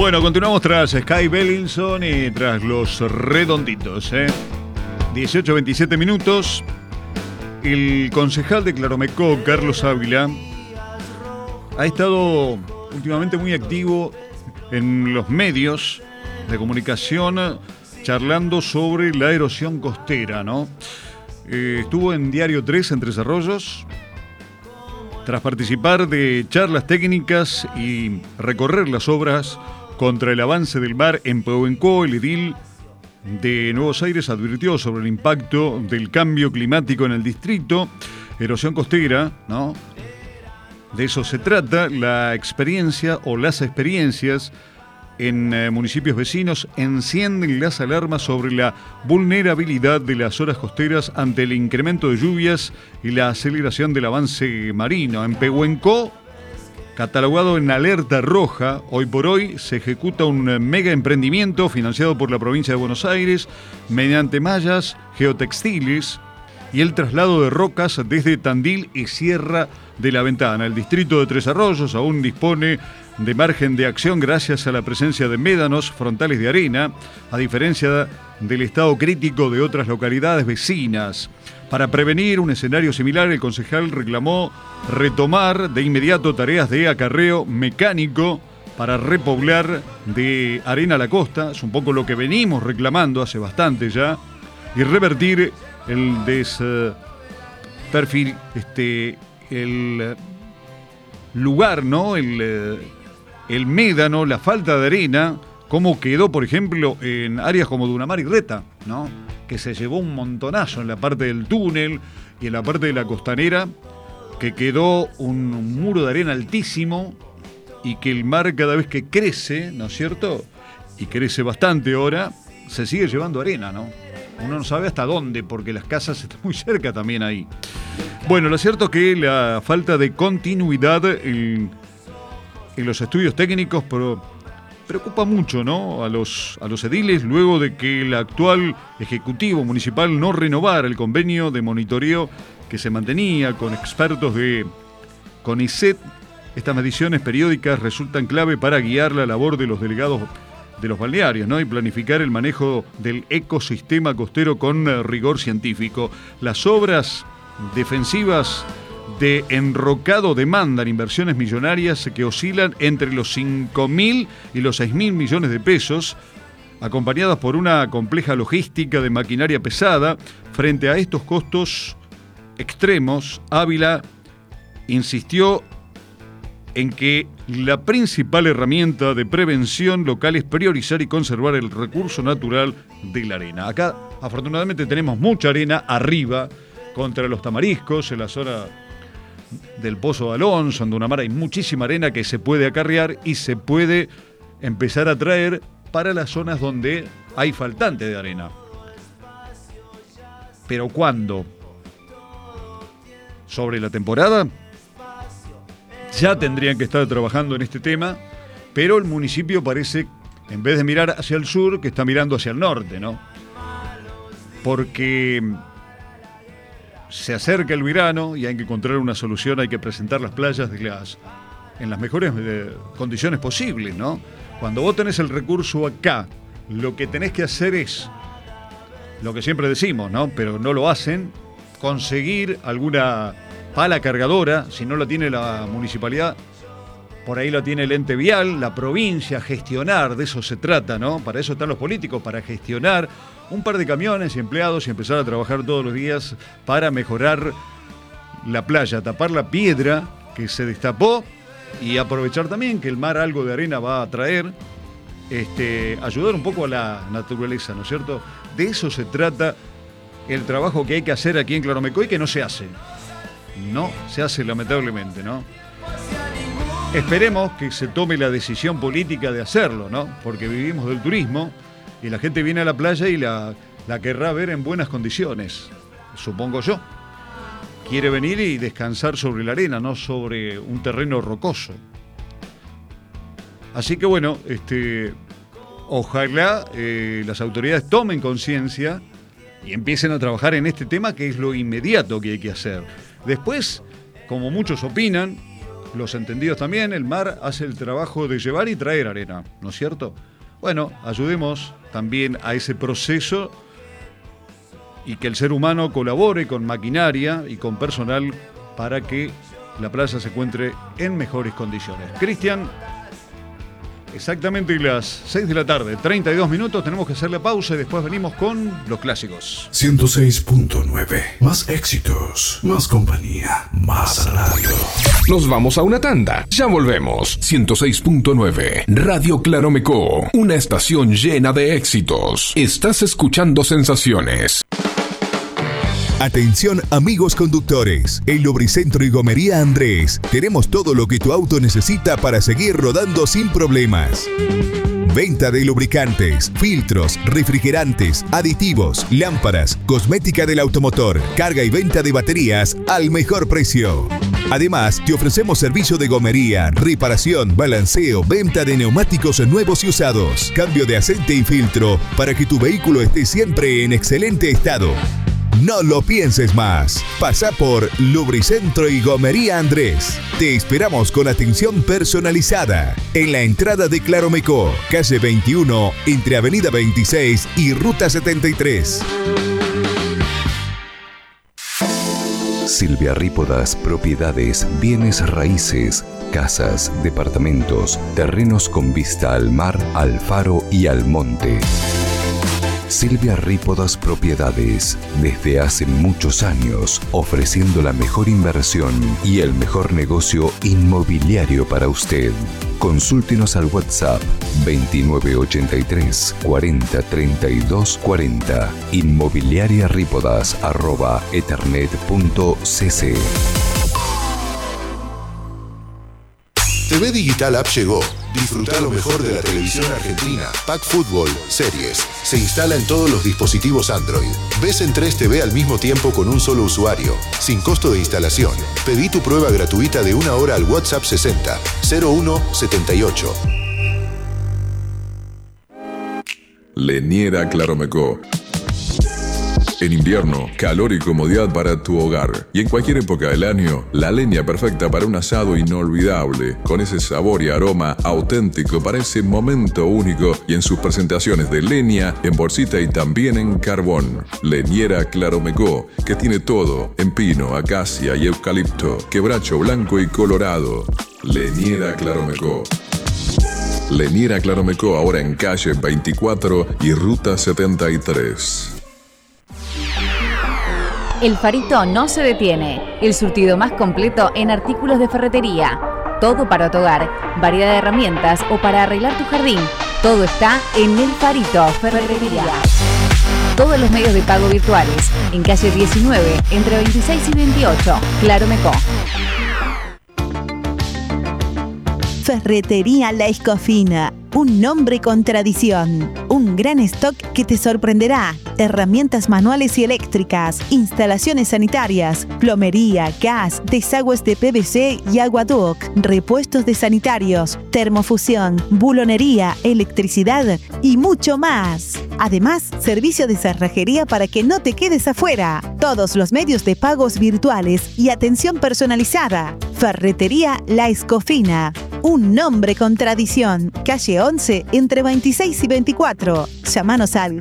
Bueno, continuamos tras Sky Bellinson y tras los redonditos. 18-27 minutos. El concejal de Claromecó, Carlos Ávila, ha estado últimamente muy activo en los medios de comunicación charlando sobre la erosión costera, ¿no? Estuvo en Diario 3 en Tres Arroyos tras participar de charlas técnicas y recorrer las obras contra el avance del mar en Pehuenco. El edil de Nuevos Aires advirtió sobre el impacto del cambio climático en el distrito, erosión costera, ¿no? De eso se trata. La experiencia o las experiencias en municipios vecinos encienden las alarmas sobre la vulnerabilidad de las zonas costeras ante el incremento de lluvias y la aceleración del avance marino. En Pehuenco, catalogado en alerta roja, hoy por hoy se ejecuta un mega emprendimiento financiado por la provincia de Buenos Aires mediante mallas geotextiles y el traslado de rocas desde Tandil y Sierra de la Ventana. El distrito de Tres Arroyos aún dispone de margen de acción gracias a la presencia de médanos frontales de arena, a diferencia del estado crítico de otras localidades vecinas. Para prevenir un escenario similar, el concejal reclamó retomar de inmediato tareas de acarreo mecánico para repoblar de arena la costa, es un poco lo que venimos reclamando hace bastante ya, y revertir el perfil, el lugar, ¿no? El médano, la falta de arena, como quedó, por ejemplo, en áreas como Dunamar y Reta, ¿no? Que se llevó un montonazo en la parte del túnel y en la parte de la costanera, que quedó un muro de arena altísimo y que el mar cada vez que crece, ¿no es cierto? Y crece bastante ahora, se sigue llevando arena, ¿no? Uno no sabe hasta dónde, porque las casas están muy cerca también ahí. Bueno, lo cierto es que la falta de continuidad en los estudios técnicos preocupa mucho, ¿no? a los ediles, luego de que el actual Ejecutivo Municipal no renovara el convenio de monitoreo que se mantenía con expertos de CONICET. Estas mediciones periódicas resultan clave para guiar la labor de los delegados de los balnearios, ¿no? Y planificar el manejo del ecosistema costero con rigor científico. Las obras defensivas de enrocado demandan inversiones millonarias que oscilan entre los 5.000 y los 6.000 millones de pesos, acompañadas por una compleja logística de maquinaria pesada. Frente a estos costos extremos, Ávila insistió en que la principal herramienta de prevención local es priorizar y conservar el recurso natural de la arena. Acá, afortunadamente, tenemos mucha arena arriba, contra los Tamariscos, en la zona del Pozo de Alonso, en Dunamar hay muchísima arena que se puede acarrear y se puede empezar a traer para las zonas donde hay faltante de arena. ¿Pero cuándo? ¿Sobre la temporada? Ya tendrían que estar trabajando en este tema, pero el municipio parece, en vez de mirar hacia el sur, que está mirando hacia el norte, ¿no? Porque se acerca el verano y hay que encontrar una solución, hay que presentar las playas en las mejores condiciones posibles, ¿no? Cuando vos tenés el recurso acá, lo que tenés que hacer es, lo que siempre decimos, ¿no? Pero no lo hacen, conseguir alguna pala cargadora, si no la tiene la municipalidad, por ahí la tiene el ente vial, la provincia, gestionar, de eso se trata, ¿no? Para eso están los políticos, para gestionar un par de camiones y empleados y empezar a trabajar todos los días para mejorar la playa, tapar la piedra que se destapó y aprovechar también que el mar algo de arena va a traer, ayudar un poco a la naturaleza, ¿no es cierto? De eso se trata el trabajo que hay que hacer aquí en Claromecó y que no se hace. No se hace, lamentablemente, ¿no? Esperemos que se tome la decisión política de hacerlo, ¿no? Porque vivimos del turismo y la gente viene a la playa y la querrá ver en buenas condiciones, supongo yo. Quiere venir y descansar sobre la arena, no sobre un terreno rocoso. Así que bueno, ojalá las autoridades tomen conciencia y empiecen a trabajar en este tema, que es lo inmediato que hay que hacer. Después, como muchos opinan, los entendidos también, el mar hace el trabajo de llevar y traer arena, ¿no es cierto? Bueno, ayudemos también a ese proceso y que el ser humano colabore con maquinaria y con personal para que la playa se encuentre en mejores condiciones. Cristian, exactamente las 6 de la tarde, 32 minutos, tenemos que hacer la pausa y después venimos con los clásicos. 106.9, más éxitos, más compañía, más radio. Nos vamos a una tanda, ya volvemos. 106.9, Radio Claromecó, una estación llena de éxitos. Estás escuchando Sensaciones. Atención amigos conductores, en Lubricentro y Gomería Andrés tenemos todo lo que tu auto necesita para seguir rodando sin problemas. Venta de lubricantes, filtros, refrigerantes, aditivos, lámparas, cosmética del automotor, carga y venta de baterías al mejor precio. Además, te ofrecemos servicio de gomería, reparación, balanceo, venta de neumáticos nuevos y usados, cambio de aceite y filtro para que tu vehículo esté siempre en excelente estado. No lo pienses más. Pasa por Lubricentro y Gomería Andrés. Te esperamos con atención personalizada en la entrada de Claromecó, calle 21, entre Avenida 26 y Ruta 73. Silvia Rípodas Propiedades, Bienes Raíces, casas, departamentos, terrenos con vista al mar, al faro y al monte. Silvia Rípodas Propiedades, desde hace muchos años, ofreciendo la mejor inversión y el mejor negocio inmobiliario para usted. Consúltenos al WhatsApp 2983 40 32 40, inmobiliariarípodas@ethernet.cc. TV Digital App llegó. Disfruta lo mejor de la televisión argentina. Pack Fútbol, series. Se instala en todos los dispositivos Android. Ves en 3 TV al mismo tiempo con un solo usuario, sin costo de instalación. Pedí tu prueba gratuita de 1 hora al WhatsApp 60 01 78. Leñera Claromecó. En invierno, calor y comodidad para tu hogar. Y en cualquier época del año, la leña perfecta para un asado inolvidable, con ese sabor y aroma auténtico para ese momento único, y en sus presentaciones de leña, en bolsita y también en carbón. Leñera Claromecó, que tiene todo, en pino, acacia y eucalipto, quebracho blanco y colorado. Leñera Claromecó. Leñera Claromecó, ahora en calle 24 y ruta 73. El Farito no se detiene. El surtido más completo en artículos de ferretería. Todo para tu hogar, variedad de herramientas o para arreglar tu jardín. Todo está en El Farito Ferretería. Todos los medios de pago virtuales. En calle 19, entre 26 y 28. Claromecó. Ferretería La Escofina, un nombre con tradición, un gran stock que te sorprenderá, herramientas manuales y eléctricas, instalaciones sanitarias, plomería, gas, desagües de PVC y aguaduct, repuestos de sanitarios, termofusión, bulonería, electricidad y mucho más. Además, servicio de cerrajería para que no te quedes afuera. Todos los medios de pagos virtuales y atención personalizada. Ferretería La Escofina. Un nombre con tradición. Calle 11, entre 26 y 24. Llámanos al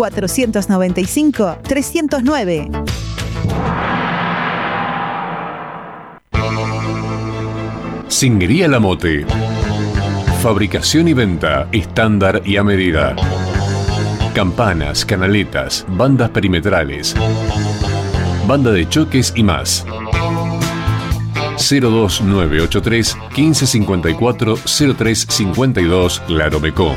495-309. Singuería La Mote. Fabricación y venta estándar y a medida. Campanas, canaletas, bandas perimetrales, banda de choques y más. 02983 1554 0352 Claromecó.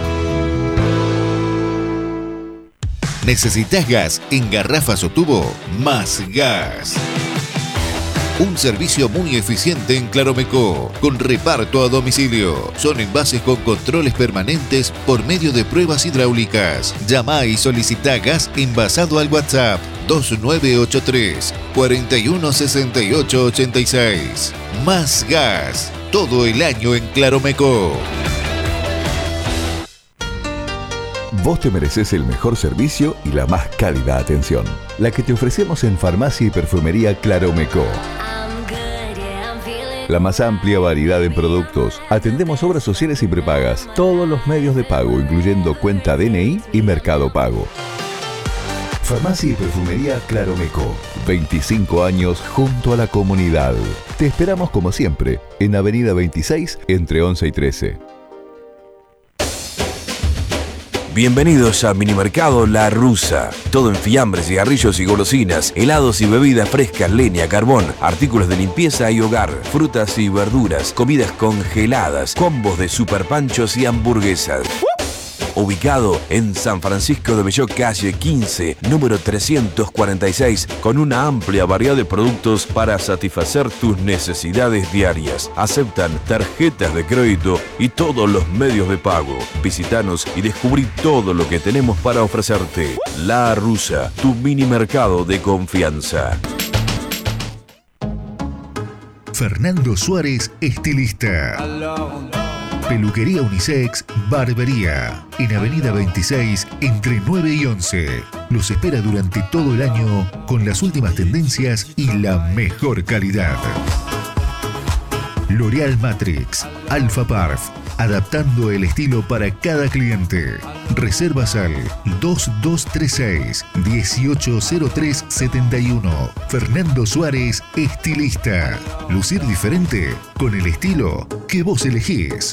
¿Necesitas gas en garrafas o tubo? Más Gas. Un servicio muy eficiente en Claromecó, con reparto a domicilio. Son envases con controles permanentes por medio de pruebas hidráulicas. Llama y solicita gas envasado al WhatsApp 2983 416886. Más Gas, todo el año en Claromecó. Vos te mereces el mejor servicio y la más cálida atención, la que te ofrecemos en Farmacia y Perfumería Claromecó. La más amplia variedad en productos. Atendemos obras sociales y prepagas. Todos los medios de pago, incluyendo cuenta DNI y Mercado Pago. Farmacia y Perfumería Claromeco. 25 años junto a la comunidad. Te esperamos como siempre en Avenida 26 entre 11 y 13. Bienvenidos a Minimercado La Rusa. Todo en fiambres, cigarrillos y golosinas, helados y bebidas frescas, leña, carbón, artículos de limpieza y hogar, frutas y verduras, comidas congeladas, combos de superpanchos y hamburguesas. Ubicado en San Francisco de Belló, calle 15, número 346, con una amplia variedad de productos para satisfacer tus necesidades diarias. Aceptan tarjetas de crédito y todos los medios de pago. Visítanos y descubrí todo lo que tenemos para ofrecerte. La Rusa, tu mini mercado de confianza. Fernando Suárez, estilista. Peluquería unisex, barbería. En Avenida 26, entre 9 y 11. Los espera durante todo el año con las últimas tendencias y la mejor calidad. L'Oréal Matrix, Alpha Parf. Adaptando el estilo para cada cliente. Reservas al 2236-180371. Fernando Suárez, estilista. Lucir diferente con el estilo que vos elegís.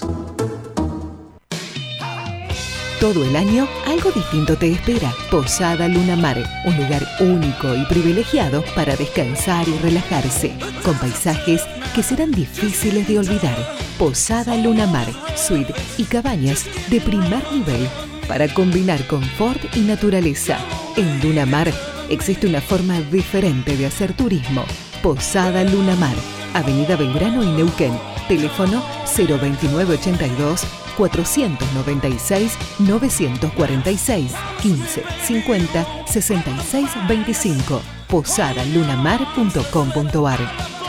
Todo el año, algo distinto te espera. Posada Luna Mar, un lugar único y privilegiado para descansar y relajarse, con paisajes que serán difíciles de olvidar. Posada Luna Mar, suite y cabañas de primer nivel para combinar confort y naturaleza. En Luna Mar existe una forma diferente de hacer turismo. Posada Luna Mar, Avenida Belgrano y Neuquén. Teléfono 02982 496 946 15 50 66 25. posadalunamar.com.ar.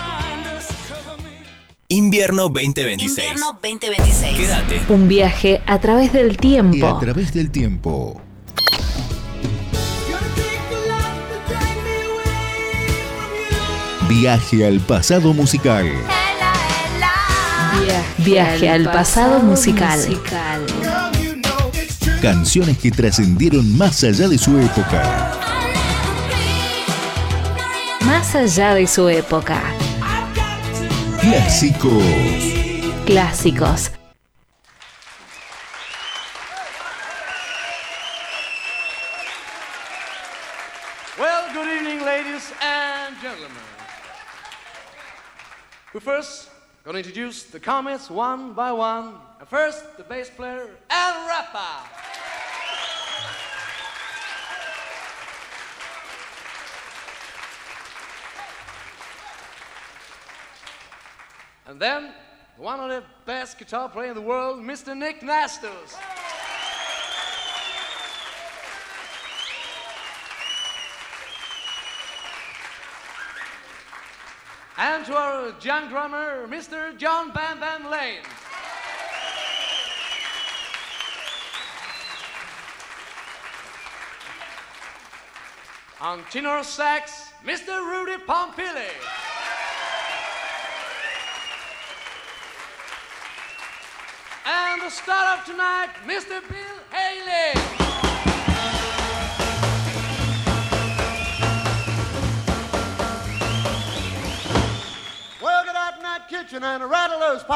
Invierno 2026. Invierno 2026. Quédate. Un viaje a través del tiempo. Y a través del tiempo. Viaje al pasado musical. Viaje al pasado musical. Canciones que trascendieron más allá de su época. Más allá de su época. Clásicos. Clásicos. Well, good evening, ladies and gentlemen. We first gonna introduce the Comets one by one. And first, the bass player, Al Rappa. And then, one of the best guitar players in the world, Mr. Nick Nastos. And to our young drummer, Mr. John Bam Bam Lane. On tenor sax, Mr. Rudy Pompili. And the star of tonight, Mr. Bill Haley. Well, get out in that kitchen and rattle those pipes.